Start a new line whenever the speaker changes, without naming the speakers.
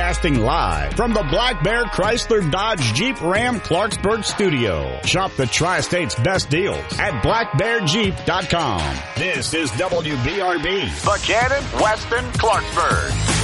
Broadcasting live from the Black Bear Chrysler Dodge Jeep Ram Clarksburg studio. Shop the Tri-State's best deals at blackbearjeep.com. This is WBRB, Buchanan, Weston, Clarksburg.